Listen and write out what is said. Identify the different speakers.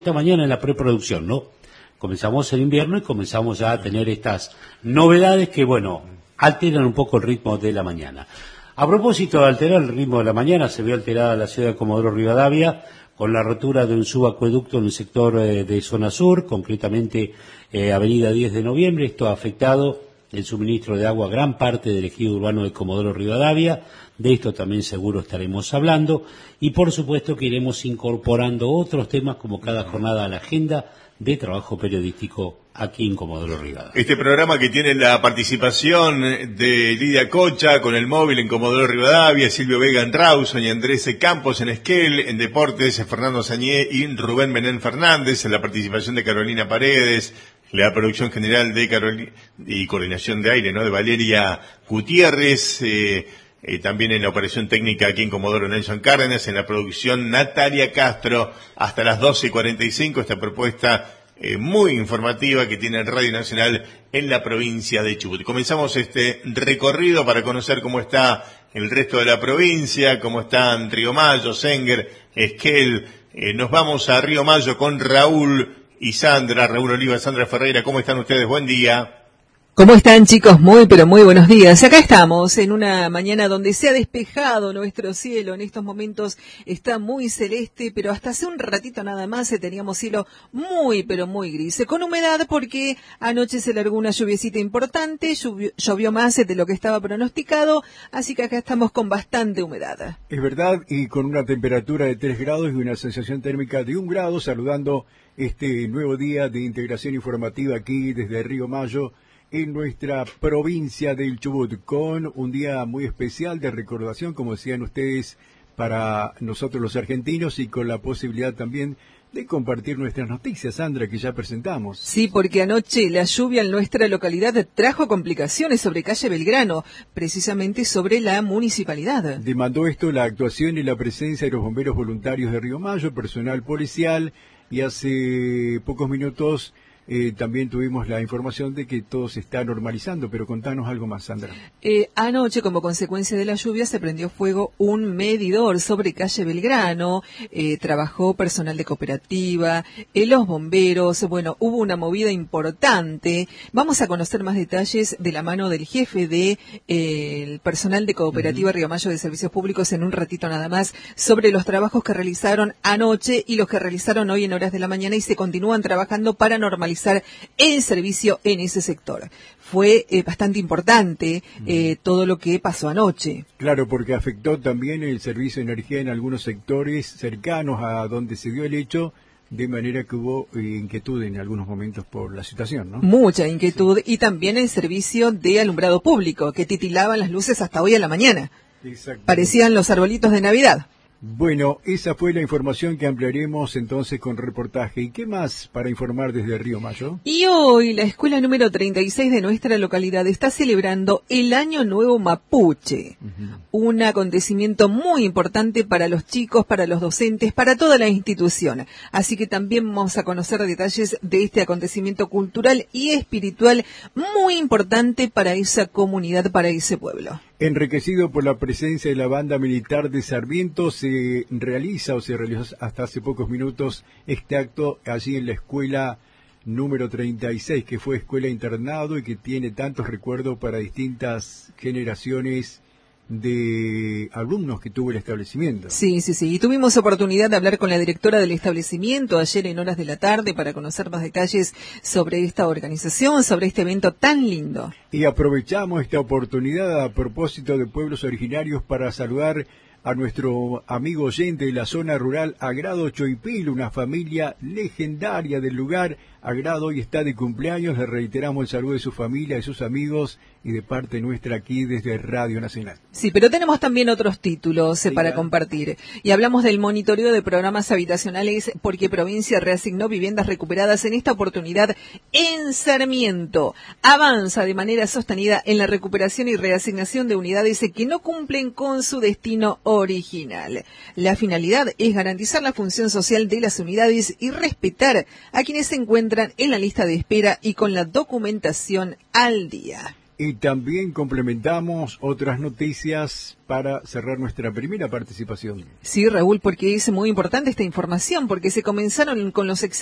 Speaker 1: esta mañana en la preproducción, ¿no? Comenzamos el invierno y comenzamos ya a tener estas novedades que, bueno, alteran un poco el ritmo de la mañana. A propósito de alterar el ritmo de la mañana, se vio alterada la ciudad de Comodoro Rivadavia con la rotura de un subacueducto en el sector de zona sur, concretamente avenida 10 de noviembre. Esto ha afectado el suministro de agua a gran parte del ejido urbano de Comodoro Rivadavia. De esto también seguro estaremos hablando. Y por supuesto que iremos incorporando otros temas como cada jornada a la agenda de trabajo periodístico aquí en Comodoro Rivadavia.
Speaker 2: Este programa que tiene la participación de Lidia Cocha con el móvil en Comodoro Rivadavia, Silvio Vega en Rawson y Andrés Campos en Esquel, en Deportes, Fernando Sañé y Rubén Menén Fernández, en la participación de Carolina Paredes, la producción general de Carolina y coordinación de aire, ¿no?, de Valeria Gutiérrez, también en la operación técnica aquí en Comodoro Nelson Cárdenas, en la producción Natalia Castro, hasta las 12:45, esta propuesta muy informativa que tiene Radio Nacional en la provincia de Chubut. Comenzamos este recorrido para conocer cómo está el resto de la provincia, cómo están Río Mayo, Senguer, Esquel. Nos vamos a Río Mayo con Raúl y Sandra, Raúl Oliva, Sandra Ferreira. ¿Cómo están ustedes? Buen día.
Speaker 3: ¿Cómo están, chicos? Muy, pero muy buenos días. Acá estamos en una mañana donde se ha despejado nuestro cielo. En estos momentos está muy celeste, pero hasta hace un ratito nada más teníamos cielo muy, pero muy gris. Con humedad porque anoche se largó una lluviecita importante, llovió más de lo que estaba pronosticado, así que acá estamos con bastante humedad.
Speaker 4: Es verdad, y con una temperatura de 3 grados y una sensación térmica de 1 grado, saludando este nuevo día de integración informativa aquí desde Río Mayo, en nuestra provincia del Chubut, con un día muy especial de recordación, como decían ustedes, para nosotros los argentinos, y con la posibilidad también de compartir nuestras noticias, Sandra, que ya presentamos.
Speaker 3: Sí, porque anoche la lluvia en nuestra localidad trajo complicaciones sobre calle Belgrano, precisamente sobre la municipalidad.
Speaker 4: Demandó esto la actuación y la presencia de los bomberos voluntarios de Río Mayo, personal policial, y hace pocos minutos también tuvimos la información de que todo se está normalizando, pero contanos algo más, Sandra.
Speaker 3: Anoche, como consecuencia de la lluvia, se prendió fuego un medidor sobre calle Belgrano, trabajó personal de cooperativa, los bomberos, bueno, hubo una movida importante. Vamos a conocer más detalles de la mano del jefe de el personal de cooperativa Río Mayo de Servicios Públicos en un ratito nada más, sobre los trabajos que realizaron anoche y los que realizaron hoy en horas de la mañana, y se continúan trabajando para normalizar el servicio en ese sector. Fue bastante importante todo lo que pasó anoche.
Speaker 4: Claro, porque afectó también el servicio de energía en algunos sectores cercanos a donde se dio el hecho, de manera que hubo inquietud en algunos momentos por la situación, ¿no?
Speaker 3: Mucha inquietud, sí. Y también el servicio de alumbrado público, que titilaban las luces hasta hoy a la mañana. Parecían los arbolitos de Navidad.
Speaker 4: Bueno, esa fue la información que ampliaremos entonces con reportaje. ¿Y qué más para informar desde Río Mayo?
Speaker 3: Y hoy la escuela número 36 de nuestra localidad está celebrando el Año Nuevo Mapuche. Un acontecimiento muy importante para los chicos, para los docentes, para toda la institución. Así que también vamos a conocer detalles de este acontecimiento cultural y espiritual muy importante para esa comunidad, para ese pueblo.
Speaker 4: Enriquecido por la presencia de la banda militar de Sarmiento, se realizó hasta hace pocos minutos este acto allí en la escuela número 36, que fue escuela internado y que tiene tantos recuerdos para distintas generaciones de alumnos que tuvo el establecimiento.
Speaker 3: Sí. Y tuvimos oportunidad de hablar con la directora del establecimiento ayer en horas de la tarde para conocer más detalles sobre esta organización, sobre este evento tan lindo.
Speaker 4: Y aprovechamos esta oportunidad a propósito de pueblos originarios para saludar a nuestro amigo oyente de la zona rural, Agrado Choipil, una familia legendaria del lugar. Agrado hoy está de cumpleaños, le reiteramos el saludo de su familia, de sus amigos y de parte nuestra aquí desde Radio Nacional.
Speaker 3: Sí, pero tenemos también otros títulos para compartir. Y hablamos del monitoreo de programas habitacionales porque provincia reasignó viviendas recuperadas en esta oportunidad en Sarmiento. Avanza de manera sostenida en la recuperación y reasignación de unidades que no cumplen con su destino original. La finalidad es garantizar la función social de las unidades y respetar a quienes se encuentran en la lista de espera y con la documentación al día.
Speaker 4: Y también complementamos otras noticias para cerrar nuestra primera participación.
Speaker 3: Sí, Raúl, porque es muy importante esta información, porque se comenzaron con los